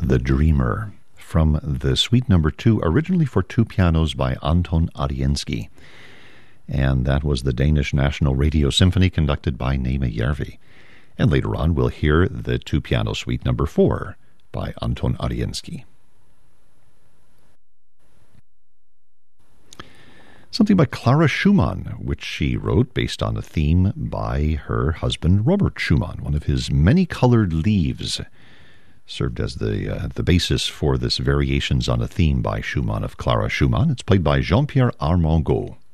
The Dreamer, from the Suite Number 2, originally for two pianos by Anton Arienski. And that was the Danish National Radio Symphony conducted by Neeme Järvi. And later on we'll hear the two-piano Suite Number 4 by Anton Arienski. Something by Clara Schumann, which she wrote based on a theme by her husband Robert Schumann. One of his many colored leaves served as the basis for this Variations on a Theme by Schumann of Clara Schumann. It's played by Jean-Pierre Armengaud.